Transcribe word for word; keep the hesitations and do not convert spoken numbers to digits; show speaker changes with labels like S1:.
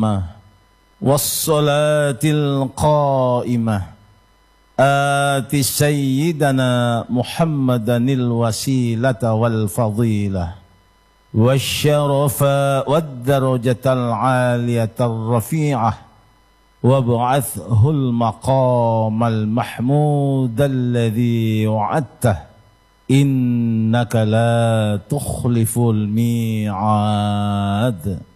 S1: التامة والصلاة القائمة آت سيدنا محمدا الوسيلة والفضيلة والشرف والدرجة العالية الرفيعة وابعثه المقام المحمود الذي وعدته إنك لا تخلف الميعاد.